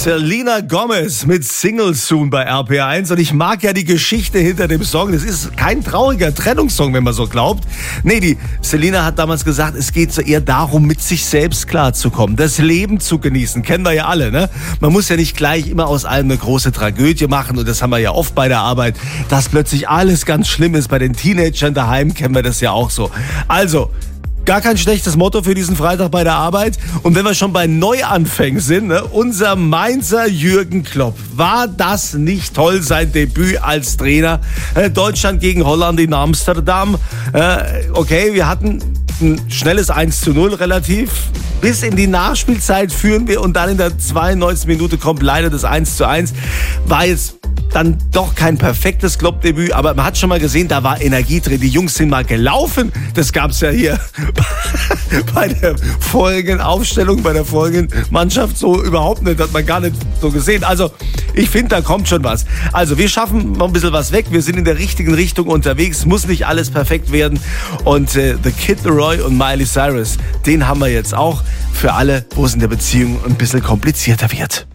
Selena Gomez mit Single Soon bei RPR1 und ich mag ja die Geschichte hinter dem Song. Das ist kein trauriger Trennungssong, wenn man so glaubt. Nee, die Selena hat damals gesagt, es geht so eher darum, mit sich selbst klarzukommen, das Leben zu genießen. Kennen wir ja alle, ne? Man muss ja nicht gleich immer aus allem eine große Tragödie machen und das haben wir ja oft bei der Arbeit, dass plötzlich alles ganz schlimm ist. Bei den Teenagern daheim kennen wir das ja auch so. Also, gar kein schlechtes Motto für diesen Freitag bei der Arbeit. Und wenn wir schon bei Neuanfängen sind, ne, unser Mainzer Jürgen Klopp, war das nicht toll, sein Debüt als Trainer? Deutschland gegen Holland in Amsterdam. Okay, wir hatten ein schnelles 1:0 relativ. Bis in die Nachspielzeit führen wir und dann in der 92. Minute kommt leider das 1:1. War jetzt dann doch kein perfektes Klopp-Debüt, aber man hat schon mal gesehen, da war Energie drin. Die Jungs sind mal gelaufen. Das gab's ja hier bei der vorigen Aufstellung, bei der vorigen Mannschaft so überhaupt nicht. Hat man gar nicht so gesehen. Also ich finde, da kommt schon was. Also wir schaffen noch ein bisschen was weg. Wir sind in der richtigen Richtung unterwegs. Muss nicht alles perfekt werden. Und The Kid Laroi und Miley Cyrus, den haben wir jetzt auch für alle, wo es in der Beziehung ein bisschen komplizierter wird.